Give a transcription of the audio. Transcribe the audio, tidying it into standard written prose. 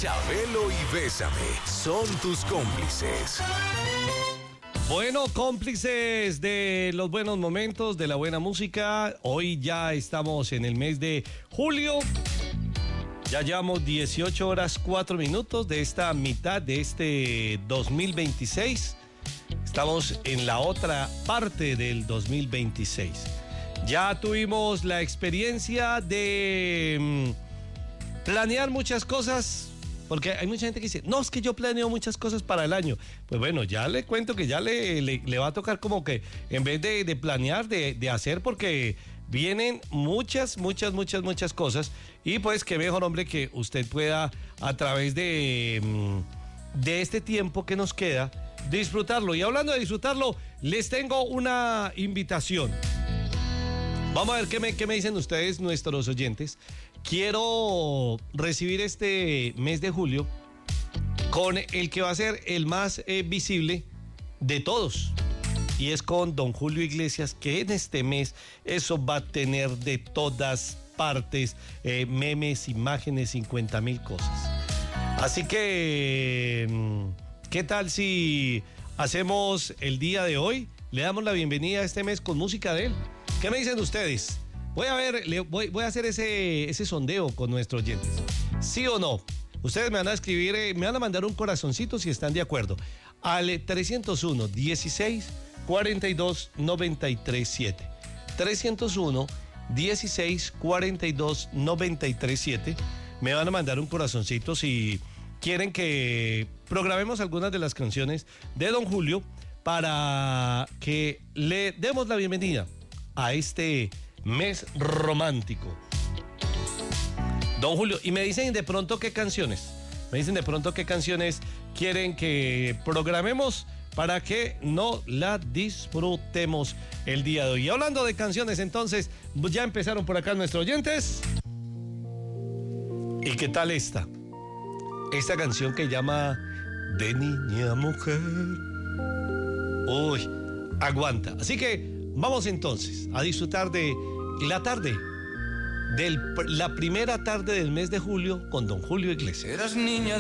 Chabelo y Bésame son tus cómplices. Bueno, cómplices de los buenos momentos, de la buena música. Hoy ya estamos en el mes de julio. Ya llevamos 18 horas 4 minutos de esta mitad de este 2026. Estamos en la otra parte del 2026. Ya tuvimos la experiencia de planear muchas cosas. Porque hay mucha gente que dice, no, es que yo planeo muchas cosas para el año. Pues bueno, ya le cuento que ya le va a tocar como que en vez de planear, de hacer, porque vienen muchas cosas. Y pues qué mejor, hombre, que usted pueda a través de este tiempo que nos queda, disfrutarlo. Y hablando de disfrutarlo, les tengo una invitación. Vamos a ver qué me dicen ustedes, nuestros oyentes. Quiero recibir este mes de julio con el que va a ser el más visible de todos. Y es con don Julio Iglesias, que en este mes eso va a tener de todas partes memes, imágenes, 50,000 cosas. Así que, ¿qué tal si hacemos el día de hoy? Le damos la bienvenida a este mes con música de él. ¿Qué me dicen ustedes? Voy a ver, voy a hacer ese sondeo con nuestros oyentes. ¿Sí o no? Ustedes me van a escribir, me van a mandar un corazoncito si están de acuerdo. Al 301 16 42 93 7. 301 16 42 93 7. Me van a mandar un corazoncito si quieren que programemos algunas de las canciones de don Julio para que le demos la bienvenida a este mes romántico. Don Julio, y me dicen de pronto qué canciones quieren que programemos para que no la disfrutemos el día de hoy. Y hablando de canciones, entonces, ya empezaron por acá nuestros oyentes. ¿Y qué tal esta? Esta canción que llama De Niña a Mujer. Uy, aguanta. Así que vamos entonces a disfrutar de la tarde, la primera tarde del mes de julio con don Julio Iglesias. Eras niña